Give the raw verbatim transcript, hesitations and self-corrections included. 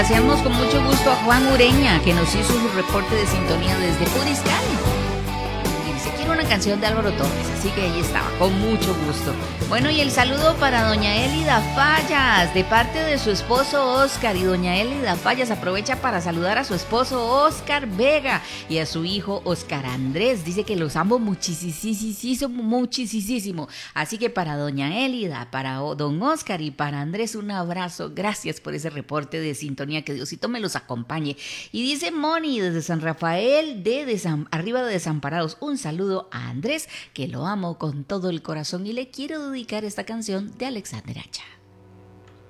Hacemos con mucho gusto a Juan Ureña, que nos hizo su reporte de sintonía desde Puriscal. Y dice, quiero una canción de Álvaro Torres, así que ahí estaba, con mucho gusto. Bueno, y el saludo para doña Elida Fallas, de parte de su esposo Oscar. Y doña Elida Fallas aprovecha para saludar a su esposo Oscar Vega y a su hijo Oscar Andrés. Dice que los amo muchísimo, muchísimo. Así que para doña Elida, para don Oscar y para Andrés, un abrazo. Gracias por ese reporte de sintonía, que Diosito me los acompañe. Y dice Moni desde San Rafael, de Desam- arriba de Desamparados, un saludo a Andrés, que lo amo con todo el corazón y le quiero dedicar esta canción de Alexander Hacha.